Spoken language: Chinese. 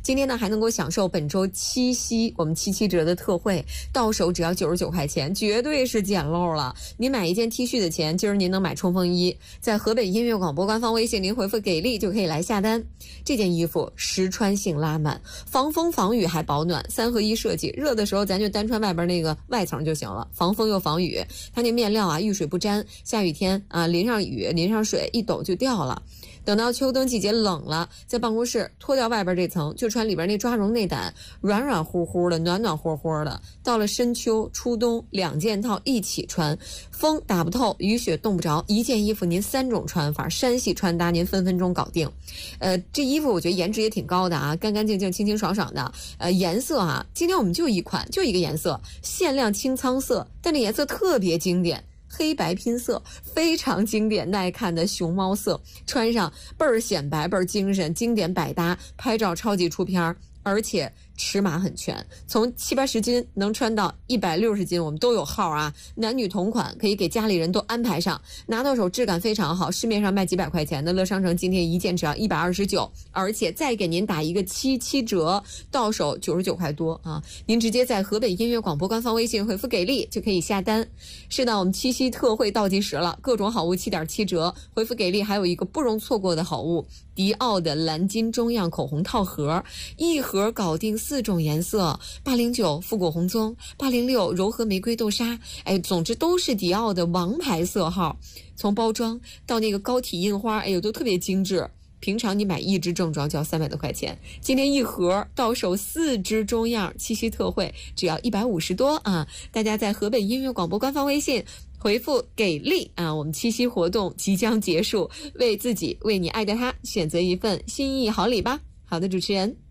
今天呢还能够享受本周七夕我们77折的特惠，到手只要99块钱，绝对是捡漏了。您买一件 T 恤的钱，今儿您能买冲锋衣。在河北音乐广播官方微信您回复给力就可以来下单。这件衣服实穿性拉满，防风防雨还保暖，3合1设计。热的时候咱就单穿外边那个外层就行了，防风又防雨。它那面料啊遇水不沾，下雨天啊淋上雨淋上水一抖就掉了。等到秋冬季节冷了，在办公室脱掉外边这层，就穿里边那抓绒内胆，软软乎乎的，暖暖和和的。到了深秋初冬，2件套一起穿，风打不透，雨雪冻不着，一件衣服您3种穿法，山系穿搭您分分钟搞定。这衣服我觉得颜值也挺高的啊，干干净净、清清爽爽的。颜色啊，今天我们就一款，就一个颜色，限量清仓色，但这颜色特别经典。黑白拼色，非常经典耐看的熊猫色，穿上倍儿显白倍儿精神，经典百搭，拍照超级出片，而且尺码很全，从70-80斤能穿到160斤，我们都有号啊，男女同款，可以给家里人都安排上，拿到手质感非常好，市面上卖几百块钱的乐商城今天一件只要129，而且再给您打一个77折，到手99块多啊！您直接在河北音乐广播官方微信回复给力就可以下单。是的，我们七夕特惠倒计时了，各种好物7.7折，回复给力还有一个不容错过的好物，迪奥的蓝金中样口红套盒，一盒搞定4种颜色，809复古红棕，806柔和玫瑰豆沙，总之都是迪奥的王牌色号，从包装到那个高体印花，都特别精致。平常你买1支正装就要300多块钱，今天一盒到手4支中样，七夕特惠只要150多啊！大家在河北音乐广播官方微信回复给力啊，我们七夕活动即将结束，为自己为你爱的他选择一份心意好礼吧。好的，主持人。